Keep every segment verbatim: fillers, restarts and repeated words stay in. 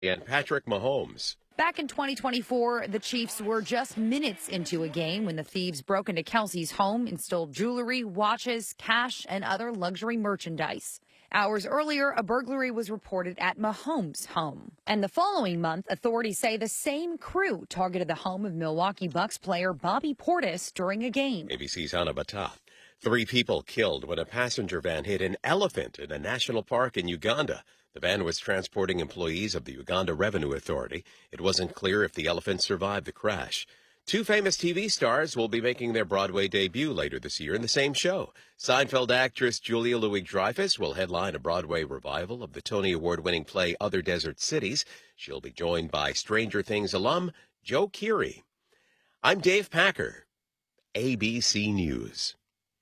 And Patrick Mahomes. Back in twenty twenty-four, the Chiefs were just minutes into a game when the thieves broke into Kelsey's home and stole jewelry, watches, cash, and other luxury merchandise. Hours earlier, a burglary was reported at Mahomes' home. And the following month, authorities say the same crew targeted the home of Milwaukee Bucks player Bobby Portis during a game. A B C's Hannah Bata. Three people killed when a passenger van hit an elephant in a national park in Uganda. The van was transporting employees of the Uganda Revenue Authority. It wasn't clear if the elephant survived the crash. Two famous T V stars will be making their Broadway debut later this year in the same show. Seinfeld actress Julia Louis-Dreyfus will headline a Broadway revival of the Tony Award-winning play Other Desert Cities. She'll be joined by Stranger Things alum Joe Keery. I'm Dave Packer, A B C News.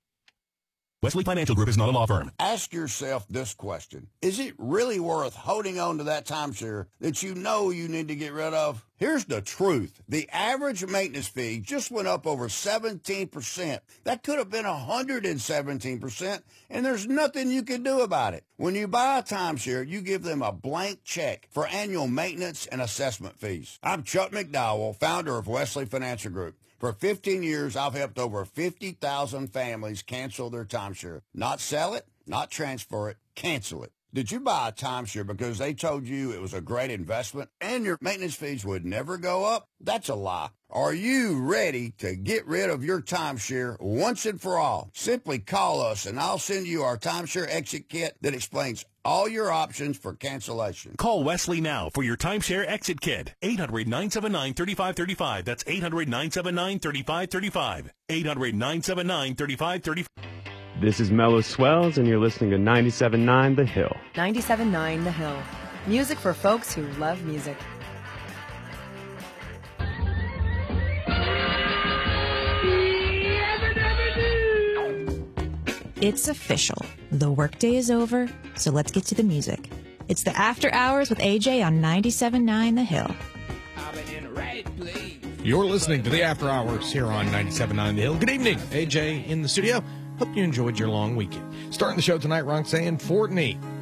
Wesley Financial Group is not a law firm. Ask yourself this question. Is it really worth holding on to that timeshare that you know you need to get rid of? Here's the truth. The average maintenance fee just went up over seventeen percent. That could have been one hundred seventeen percent, and there's nothing you can do about it. When you buy a timeshare, you give them a blank check for annual maintenance and assessment fees. I'm Chuck McDowell, founder of Wesley Financial Group. For fifteen years, I've helped over fifty thousand families cancel their timeshare. Not sell it, not transfer it, cancel it. Did you buy a timeshare because they told you it was a great investment and your maintenance fees would never go up? That's a lie. Are you ready to get rid of your timeshare once and for all? Simply call us and I'll send you our timeshare exit kit that explains all your options for cancellation. Call Wesley now for your timeshare exit kit. eight hundred, nine seven nine, three five three five. That's eight hundred, nine seven nine, three five three five. eight hundred, nine seven nine, three five three five. This is Mellow Swells, and you're listening to ninety-seven point nine The Hill. ninety-seven point nine The Hill. Music for folks who love music. It's official. The workday is over, so let's get to the music. It's the After Hours with A J on ninety-seven point nine The Hill. You're listening to the After Hours here on ninety-seven point nine The Hill. Good evening. A J in the studio. Hope you enjoyed your long weekend. Starting the show tonight, Roxanne Fortney